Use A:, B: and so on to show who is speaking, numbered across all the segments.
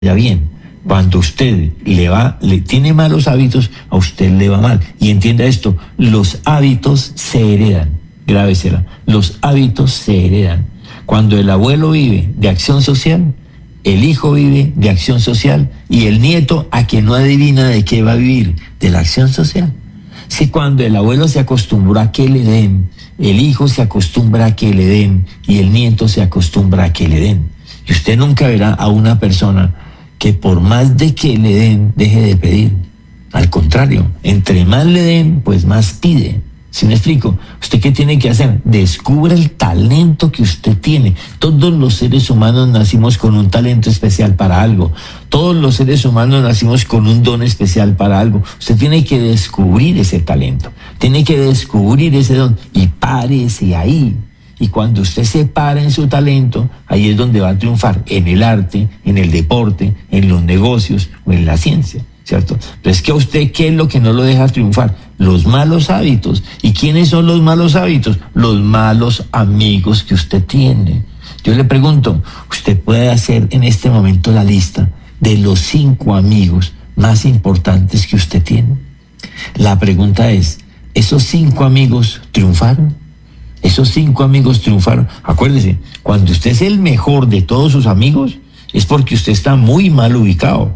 A: vaya bien. Cuando usted le tiene malos hábitos, a usted le va mal. Y entienda esto, los hábitos se heredan. Grábesela, los hábitos se heredan. Cuando el abuelo vive de acción social, el hijo vive de acción social y el nieto, a que no adivina de qué va a vivir, de la acción social. Si cuando el abuelo se acostumbra a que le den, el hijo se acostumbra a que le den y el nieto se acostumbra a que le den. Y usted nunca verá a una persona que por más de que le den, deje de pedir. Al contrario, entre más le den, pues más pide. ¿Sí me explico? ¿Usted qué tiene que hacer? Descubra el talento que usted tiene. Todos los seres humanos nacimos con un talento especial para algo. Todos los seres humanos nacimos con un don especial para algo. Usted tiene que descubrir ese talento. Tiene que descubrir ese don y párese ahí. Y cuando usted se para en su talento, ahí es donde va a triunfar, en el arte, en el deporte, en los negocios o en la ciencia, ¿cierto? Pero es que a usted, ¿qué es lo que no lo deja triunfar? Los malos hábitos. ¿Y quiénes son los malos hábitos? Los malos amigos que usted tiene. Yo le pregunto, ¿usted puede hacer en este momento la lista de los 5 amigos más importantes que usted tiene? La pregunta es, ¿esos 5 amigos triunfaron? Esos 5 amigos triunfaron. Acuérdese, cuando usted es el mejor de todos sus amigos, es porque usted está muy mal ubicado.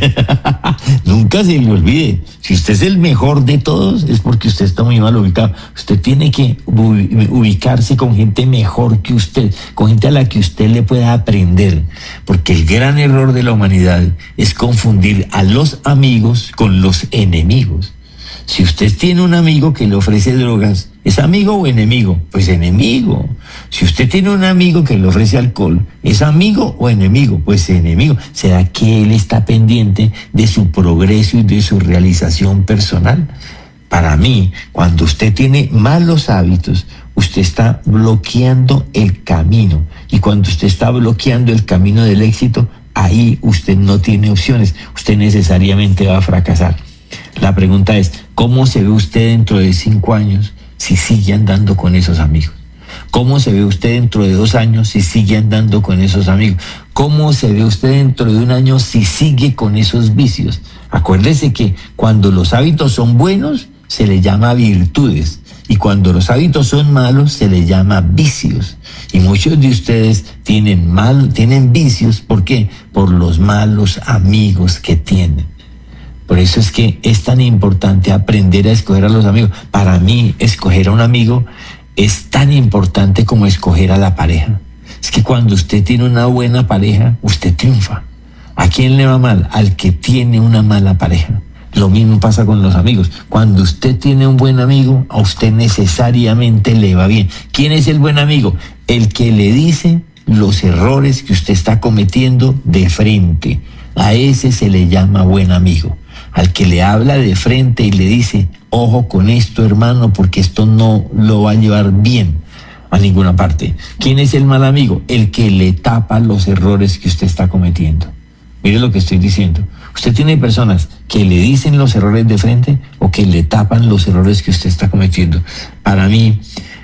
A: Nunca se le olvide. Si usted es el mejor de todos, es porque usted está muy mal ubicado. Usted tiene que ubicarse con gente mejor que usted, con gente a la que usted le pueda aprender. Porque el gran error de la humanidad es confundir a los amigos con los enemigos. Si usted tiene un amigo que le ofrece drogas, ¿es amigo o enemigo? Pues enemigo. Si usted tiene un amigo que le ofrece alcohol, ¿es amigo o enemigo? Pues enemigo. ¿Será que él está pendiente de su progreso y de su realización personal? Para mí, cuando usted tiene malos hábitos, usted está bloqueando el camino. Y cuando usted está bloqueando el camino del éxito, ahí usted no tiene opciones. Usted necesariamente va a fracasar. La pregunta es, ¿cómo se ve usted dentro de 5 años si sigue andando con esos amigos? ¿Cómo se ve usted dentro de 2 años si sigue andando con esos amigos? ¿Cómo se ve usted dentro de 1 año si sigue con esos vicios? Acuérdese que cuando los hábitos son buenos, se les llama virtudes. Y cuando los hábitos son malos, se les llama vicios. Y muchos de ustedes tienen vicios. ¿Por qué? Por los malos amigos que tienen. Por eso es que es tan importante aprender a escoger a los amigos. Para mí, escoger a un amigo es tan importante como escoger a la pareja. Es que cuando usted tiene una buena pareja, usted triunfa. ¿A quién le va mal? Al que tiene una mala pareja. Lo mismo pasa con los amigos. Cuando usted tiene un buen amigo, a usted necesariamente le va bien. ¿Quién es el buen amigo? El que le dice los errores que usted está cometiendo de frente. A ese se le llama buen amigo. Al que le habla de frente y le dice, ojo con esto, hermano, porque esto no lo va a llevar bien a ninguna parte. ¿Quién es el mal amigo? El que le tapa los errores que usted está cometiendo. Mire lo que estoy diciendo. Usted tiene personas que le dicen los errores de frente o que le tapan los errores que usted está cometiendo. Para mí,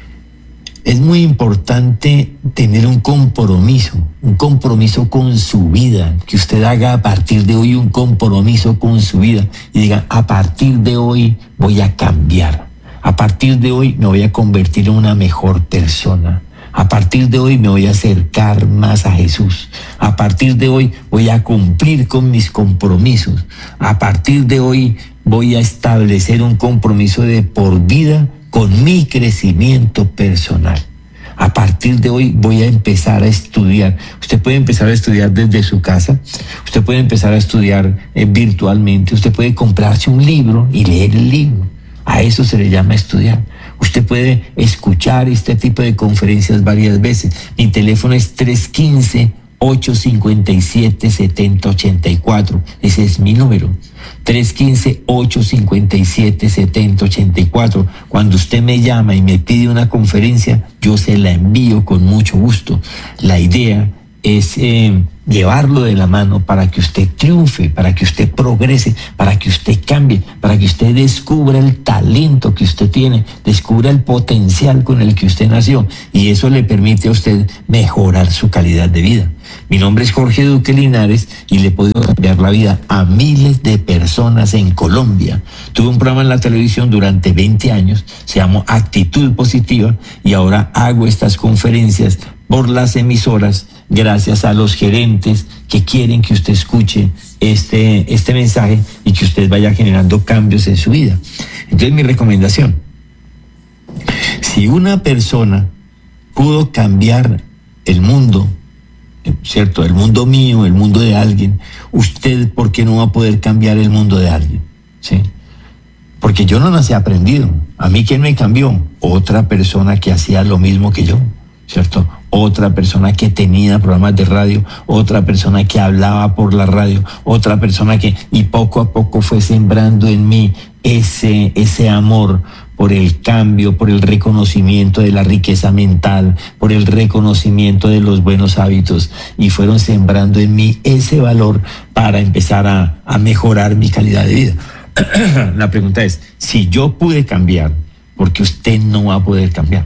A: es muy importante tener un compromiso con su vida, que usted haga a partir de hoy un compromiso con su vida y diga, a partir de hoy voy a cambiar, a partir de hoy me voy a convertir en una mejor persona, a partir de hoy me voy a acercar más a Jesús, a partir de hoy voy a cumplir con mis compromisos, a partir de hoy voy a establecer un compromiso de por vida con mi crecimiento personal. A partir de hoy voy a empezar a estudiar. Usted puede empezar a estudiar desde su casa, usted puede empezar a estudiar virtualmente, usted puede comprarse un libro y leer el libro. A eso se le llama estudiar. Usted puede escuchar este tipo de conferencias varias veces. Mi teléfono es 315-857-7084. Ese es mi número. 315-857-7084. Cuando usted me llama y me pide una conferencia, yo se la envío con mucho gusto. La idea es llevarlo de la mano para que usted triunfe, para que usted progrese, para que usted cambie, para que usted descubra el talento que usted tiene, descubra el potencial con el que usted nació, y eso le permite a usted mejorar su calidad de vida. Mi nombre es Jorge Duque Linares y le he podido cambiar la vida a miles de personas en Colombia. Tuve un programa en la televisión durante 20 años, se llamó Actitud Positiva, y ahora hago estas conferencias por las emisoras gracias a los gerentes que quieren que usted escuche este mensaje y que usted vaya generando cambios en su vida. Entonces, mi recomendación: si una persona pudo cambiar el mundo, ¿cierto? El mundo mío, el mundo de alguien, usted, ¿por qué no va a poder cambiar el mundo de alguien? ¿Sí? Porque yo no nací aprendido. ¿A mí quién me cambió? Otra persona que hacía lo mismo que yo, ¿cierto? Otra persona que tenía programas de radio, otra persona que hablaba por la radio, otra persona que, y poco a poco fue sembrando en mí ese amor por el cambio, por el reconocimiento de la riqueza mental, por el reconocimiento de los buenos hábitos, y fueron sembrando en mí ese valor para empezar a mejorar mi calidad de vida. La pregunta es, si yo pude cambiar, ¿por qué usted no va a poder cambiar?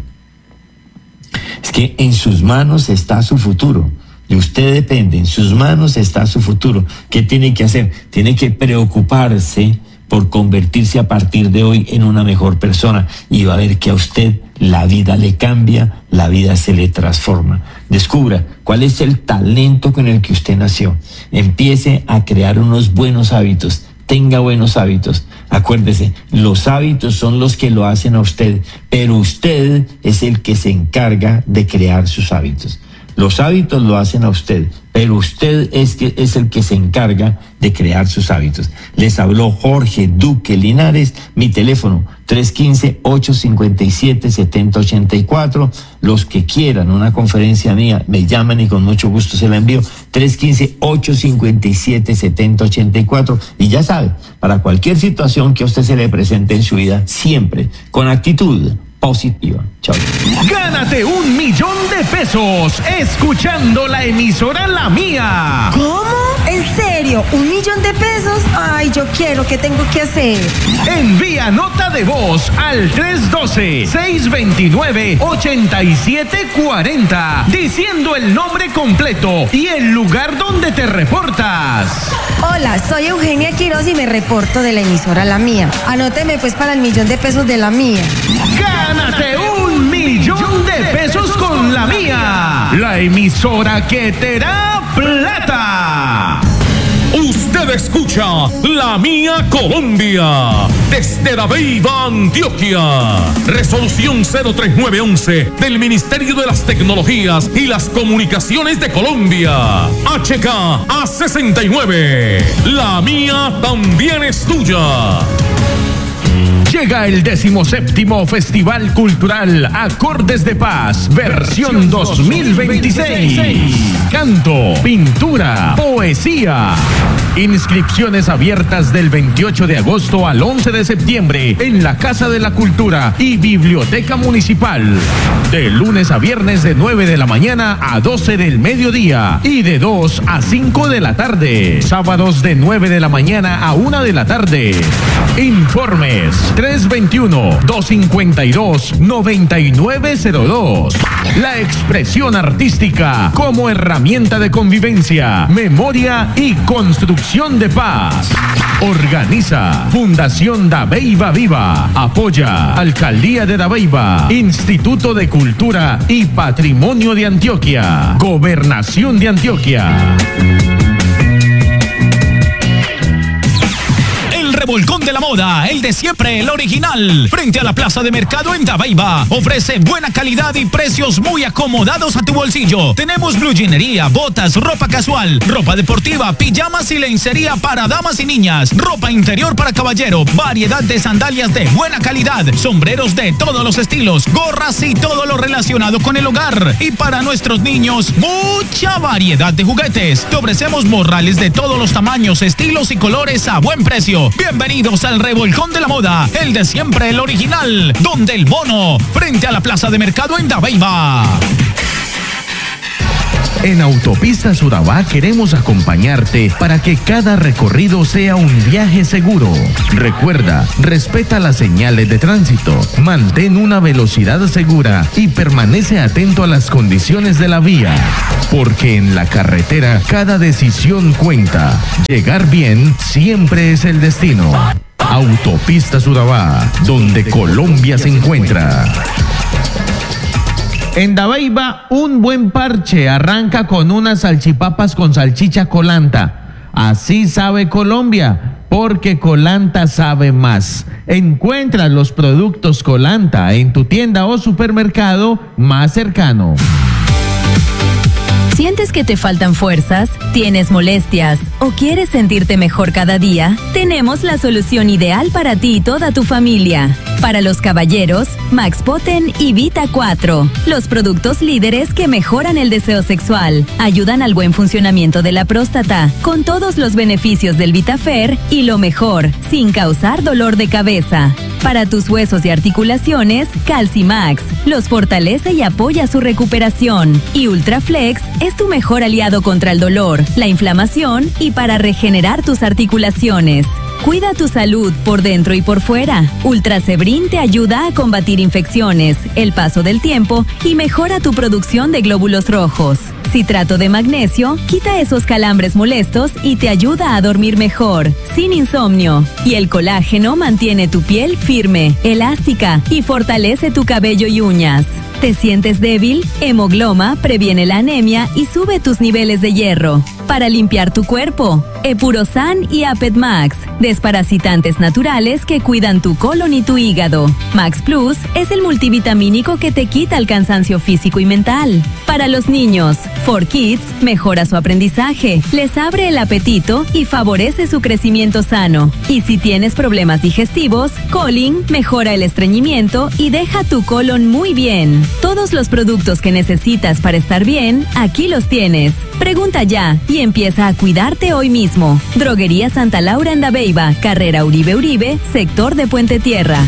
A: Es que en sus manos está su futuro. De usted depende, en sus manos está su futuro. ¿Qué tiene que hacer? Tiene que preocuparse por convertirse a partir de hoy en una mejor persona, y va a ver que a usted la vida le cambia, la vida se le transforma. Descubra cuál es el talento con el que usted nació. Empiece a crear unos buenos hábitos. Tenga buenos hábitos. Acuérdese, los hábitos son los que lo hacen a usted, pero usted es el que se encarga de crear sus hábitos. Los hábitos lo hacen a usted, pero usted es el que se encarga de crear sus hábitos. Les habló Jorge Duque Linares. Mi teléfono 315-857-7084. Los que quieran una conferencia mía me llaman y con mucho gusto se la envío. 315-857-7084. Y ya sabe, para cualquier situación que a usted se le presente en su vida, siempre con actitud positiva. Chao.
B: Gánate $1.000.000 escuchando la emisora La Mía.
C: ¿Cómo? ¿En serio? $1.000.000. Ay, yo quiero. ¿Qué tengo que hacer?
B: Envía nota de voz al 312-629-8740 diciendo el nombre completo y el lugar donde te reportas.
C: Hola, soy Eugenia Quiroz y me reporto de la emisora La Mía. Anóteme pues para el $1.000.000 de La Mía.
B: ¡Gánate $1.000.000 con La Mía! La emisora que te da plata. Usted escucha La Mía Colombia desde Dabeiba, Antioquia. Resolución 03911 del Ministerio de las Tecnologías y las Comunicaciones de Colombia. HK A69. La Mía también es tuya. Llega el 17º Festival Cultural Acordes de Paz, versión 2026. Canto, pintura, poesía. Inscripciones abiertas del 28 de agosto al 11 de septiembre en la Casa de la Cultura y Biblioteca Municipal. De lunes a viernes de 9 de la mañana a 12 del mediodía y de 2 a 5 de la tarde. Sábados de 9 de la mañana a 1 de la tarde. Informes 321-252-9902. La expresión artística como herramienta de convivencia, memoria y construcción de paz. Organiza Fundación Dabeiba Viva. Apoya Alcaldía de Dabeiba, Instituto de Cultura y Patrimonio de Antioquia, Gobernación de Antioquia. Revolcón de la Moda, el de siempre, el original, frente a la Plaza de Mercado en Dabeiba. Ofrece buena calidad y precios muy acomodados a tu bolsillo. Tenemos bluginería, botas, ropa casual, ropa deportiva, pijamas y lencería para damas y niñas, ropa interior para caballero, variedad de sandalias de buena calidad, sombreros de todos los estilos, gorras y todo lo relacionado con el hogar. Y para nuestros niños, mucha variedad de juguetes. Te ofrecemos morrales de todos los tamaños, estilos y colores a buen precio. Bienvenidos al Revolcón de la Moda, el de siempre, el original, donde el mono, frente a la Plaza de Mercado en Dabeiba. En Autopistas Urabá queremos acompañarte para que cada recorrido sea un viaje seguro. Recuerda, respeta las señales de tránsito, mantén una velocidad segura y permanece atento a las condiciones de la vía. Porque en la carretera cada decisión cuenta. Llegar bien siempre es el destino. Autopistas Urabá, donde Colombia se encuentra.
D: En Dabeiba, un buen parche arranca con unas salchipapas con salchicha Colanta. Así sabe Colombia, porque Colanta sabe más. Encuentra los productos Colanta en tu tienda o supermercado más cercano.
E: ¿Sientes que te faltan fuerzas? ¿Tienes molestias? ¿O quieres sentirte mejor cada día? Tenemos la solución ideal para ti y toda tu familia. Para los caballeros, Max Poten y Vita 4. Los productos líderes que mejoran el deseo sexual, ayudan al buen funcionamiento de la próstata, con todos los beneficios del VitaFer y lo mejor, sin causar dolor de cabeza. Para tus huesos y articulaciones, Calcimax los fortalece y apoya su recuperación. Y Ultraflex es tu mejor aliado contra el dolor, la inflamación y para regenerar tus articulaciones. Cuida tu salud por dentro y por fuera. Ultrasebrin te ayuda a combatir infecciones, el paso del tiempo y mejora tu producción de glóbulos rojos. Citrato de magnesio quita esos calambres molestos y te ayuda a dormir mejor, sin insomnio. Y el colágeno mantiene tu piel firme, elástica y fortalece tu cabello y uñas. ¿Te sientes débil? Hemogloma previene la anemia y sube tus niveles de hierro. Para limpiar tu cuerpo, Epurosan y Apet Max, desparasitantes naturales que cuidan tu colon y tu hígado. Max Plus es el multivitamínico que te quita el cansancio físico y mental. Para los niños, 4Kids mejora su aprendizaje, les abre el apetito y favorece su crecimiento sano. Y si tienes problemas digestivos, Colin mejora el estreñimiento y deja tu colon muy bien. Todos los productos que necesitas para estar bien, aquí los tienes. Pregunta ya y empieza a cuidarte hoy mismo. Droguería Santa Laura en Dabeiba, carrera Uribe, sector de Puente Tierra.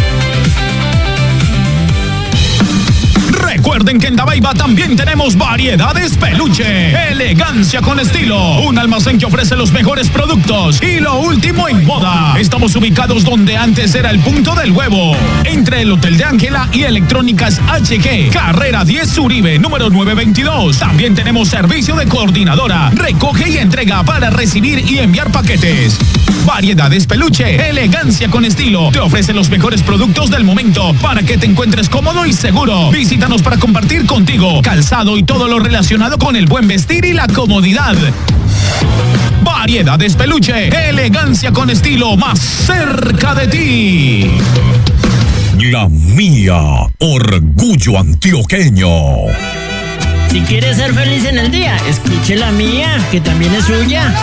B: Recuerden que en Dabeiba también tenemos Variedades Peluche, elegancia con estilo, un almacén que ofrece los mejores productos y lo último en moda. Estamos ubicados donde antes era el Punto del Huevo, entre el Hotel de Ángela y Electrónicas HG, carrera 10 Uribe, número 922. También tenemos servicio de coordinadora, recoge y entrega para recibir y enviar paquetes. Variedades Peluche, elegancia con estilo, te ofrece los mejores productos del momento para que te encuentres cómodo y seguro. Visítanos para compartir contigo calzado y todo lo relacionado con el buen vestir y la comodidad. Variedades Peluche, elegancia con estilo, más cerca de ti.
F: La Mía, orgullo antioqueño.
G: Si quieres ser feliz en el día, escuche La Mía, que también es suya.